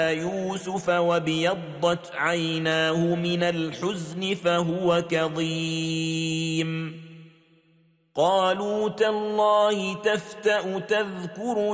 يوسف وابيضت عيناه من الحزن فهو كظيم قالوا تالله تفتأ تذكر